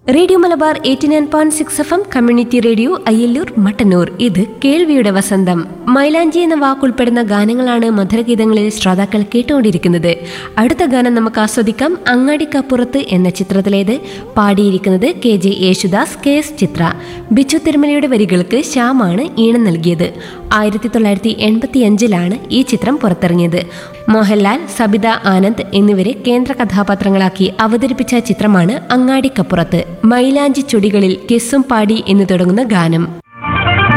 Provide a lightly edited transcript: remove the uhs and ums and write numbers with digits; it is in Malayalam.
Radio Malabar 89.6 FM community radio Ayyallur Mattannur. ഇത് കേൾവിയുടെ വസന്തം. മൈലാഞ്ചി എന്ന വാക്കുൾപ്പെടുന്ന ഗാനങ്ങളാണ് മധുരഗീതങ്ങളിൽ ശ്രോതാക്കൾ കേട്ടുകൊണ്ടിരിക്കുന്നത്. അടുത്ത ഗാനം നമുക്ക് ആസ്വദിക്കാം. അങ്ങാടിക്കപ്പുറത്ത് എന്ന ചിത്രത്തിലേത്. പാടിയിരിക്കുന്നത് KJ യേശുദാസ്, KS ചിത്ര. ബിച്ചു തിരുമലയുടെ വരികൾക്ക് ശ്യാമാണ് ഈണം നൽകിയത്. 1985 ഈ ചിത്രം പുറത്തിറങ്ങിയത്. മോഹൻലാൽ, സബിത ആനന്ദ് എന്നിവരെ കേന്ദ്ര കഥാപാത്രങ്ങളാക്കി അവതരിപ്പിച്ച ചിത്രമാണ് അങ്ങാടിക്കപ്പുറത്ത്. മൈലാഞ്ചി ചൊടികളിൽ കെസ്സും പാടി എന്ന് തുടങ്ങുന്ന ഗാനം.